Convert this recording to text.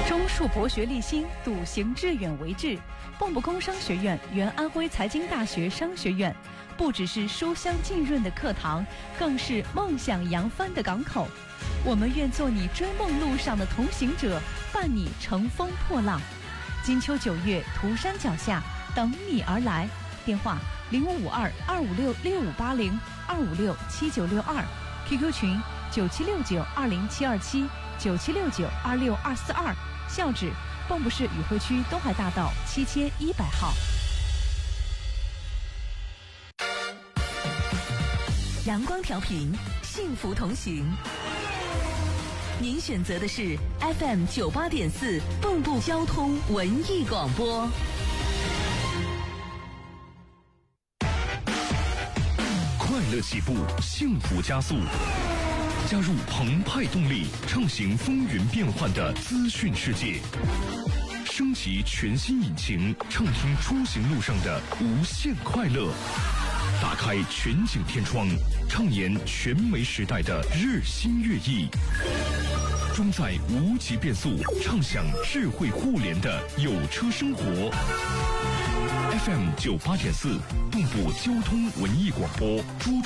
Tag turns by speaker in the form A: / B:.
A: 中树博学立心，笃行致远为志。蚌埠工商学院原安徽财经大学商学院，不只是书香浸润的课堂，更是梦想扬帆的港口。我们愿做你追梦路上的同行者，伴你乘风破浪。金秋9月，涂山脚下等你而来。电话0552566580，2567962，QQ 群9769207727，9769262242，校址蚌埠市宇辉区东海大道7100号。
B: 阳光调频，幸福同行。您选择的是 FM 98.4蚌埠交通文艺广播。
C: 快乐起步，幸福加速。加入澎湃动力，畅行风云变幻的资讯世界。升级全新引擎，畅听出行路上的无限快乐。打开全景天窗，畅言全媒时代的日新月异。装载无极变速，畅享智慧互联的有车生活。FM 98.4蚌埠交通文艺广播，株洲